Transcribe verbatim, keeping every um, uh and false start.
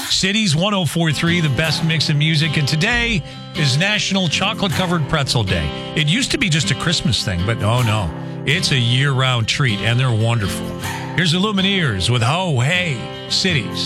Cities one oh four point three, the best mix of music. And today is National Chocolate Covered Pretzel Day. It used to be just a Christmas thing, but oh no. It's a year-round treat, and they're wonderful. Here's the Lumineers with Ho Hey Cities.